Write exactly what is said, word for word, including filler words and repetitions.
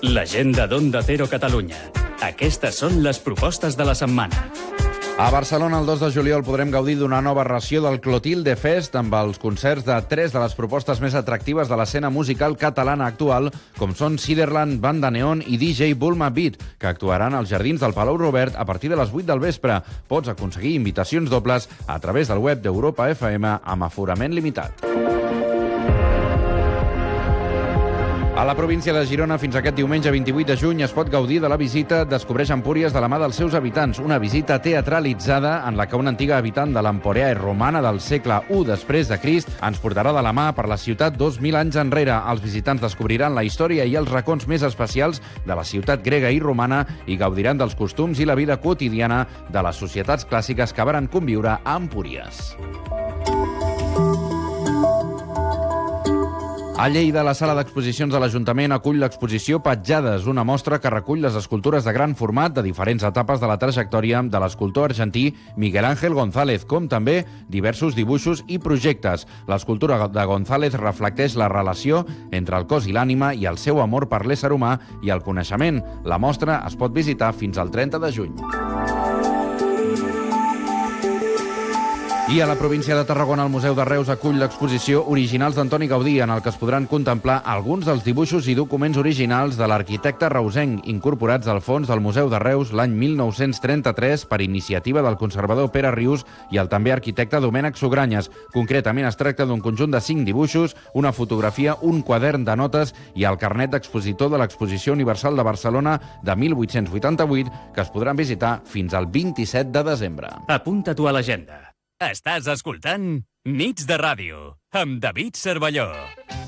L'agenda d'Onda Cero Catalunya. Aquestes són les propostes de la setmana. A Barcelona, el dos de juliol, podrem gaudir d'una nova ració del Clotilde Fest amb els concerts de tres de les propostes més atractives de l'escena musical catalana actual, com són Ciderland, Banda Neon i D J Bulma Beat, que actuaran als Jardins del Palau Robert a partir de les vuit del vespre. Pots aconseguir invitacions dobles a través del web d'Europa F M amb aforament limitat. A la província de Girona, fins aquest diumenge vint-i-vuit de juny, es pot gaudir de la visita Descobreix Empúries de la mà dels seus habitants, una visita teatralitzada en la que una antiga habitant de l'Emporea romana del segle u després de Crist ens portarà de la mà per la ciutat dos mil anys enrere. Els visitants descobriran la història i els racons més especials de la ciutat grega i romana i gaudiran dels costums i la vida quotidiana de les societats clàssiques que varen conviure a Empúries. A Lleida, la sala d'exposicions de l'Ajuntament acull l'exposició Petjades, una mostra que recull les escultures de gran format de diferents etapes de la trajectòria de l'escultor argentí Miguel Ángel González, com també diversos dibuixos i projectes. L'escultura de González reflecteix la relació entre el cos i l'ànima i el seu amor per l'ésser humà i el coneixement. La mostra es pot visitar fins al trenta de juny. I a la província de Tarragona, el Museu de Reus acull l'exposició Originals d'Antoni Gaudí, en el que es podran contemplar alguns dels dibuixos i documents originals de l'arquitecte reusenc, incorporats al fons del Museu de Reus l'any mil nou-cents trenta-tres per iniciativa del conservador Pere Rius i el també arquitecte Domènec Sugranyes. Concretament, es tracta d'un conjunt de cinc dibuixos, una fotografia, un quadern de notes i el carnet d'expositor de l'Exposició Universal de Barcelona de mil vuit-cents vuitanta-vuit, que es podran visitar fins al vint-i-set de desembre. Apunta-t'ho a l'agenda. Estàs escoltant Nits de Ràdio, amb David Cervelló.